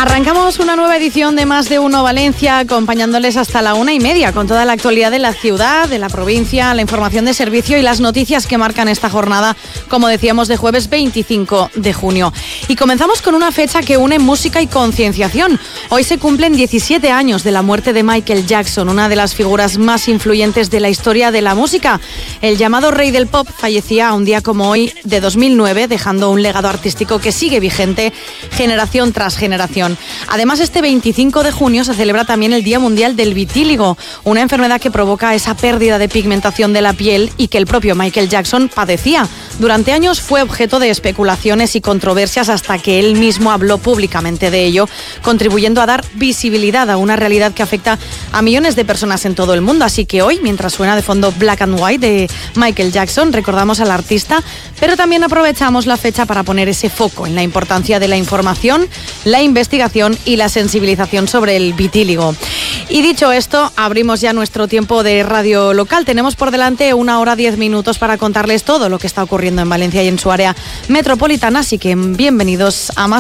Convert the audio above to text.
Arrancamos una nueva edición de Más de Uno Valencia, acompañándoles hasta la 1:30 con toda la actualidad de la ciudad, de la provincia, la información de servicio y las noticias que marcan esta jornada, como decíamos, de jueves 25 de junio. Y comenzamos con una fecha que une música y concienciación. Hoy se cumplen 17 años de la muerte de Michael Jackson, una de las figuras más influyentes de la historia de la música. El llamado rey del pop fallecía un día como hoy de 2009, dejando un legado artístico que sigue vigente generación tras generación. Además, este 25 de junio se celebra también el Día Mundial del Vitíligo, una enfermedad que provoca esa pérdida de pigmentación de la piel y que el propio Michael Jackson padecía. Durante años fue objeto de especulaciones y controversias hasta que él mismo habló públicamente de ello, contribuyendo a dar visibilidad a una realidad que afecta a millones de personas en todo el mundo. Así que hoy, mientras suena de fondo Black and White de Michael Jackson, recordamos al artista, pero también aprovechamos la fecha para poner ese foco en la importancia de la información, la investigación y la sensibilización sobre el vitíligo. Y dicho esto, abrimos ya nuestro tiempo de radio local. Tenemos por delante 1 hora 10 minutos para contarles todo lo que está ocurriendo en Valencia y en su área metropolitana, así que bienvenidos a Más